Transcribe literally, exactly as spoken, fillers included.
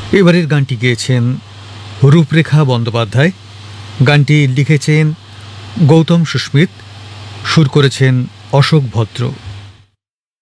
এবারের গানটি গেয়েছেন রূপরেখা বন্দ্যোপাধ্যায়। গানটি লিখেছেন গৌতম সুস্মিত, সুর করেছেন অশোক ভদ্র।